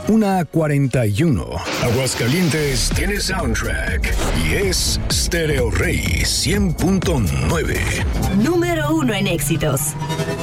1:41. Aguascalientes tiene soundtrack y es Stereo Rey 100.9. Número 1 en éxitos.